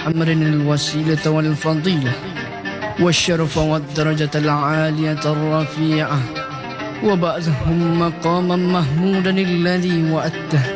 محمد الوسيلة والفضيلة والشرف والدرجة العالية الرفيعة، وبعثهم مقاما محمودا الذي وعدته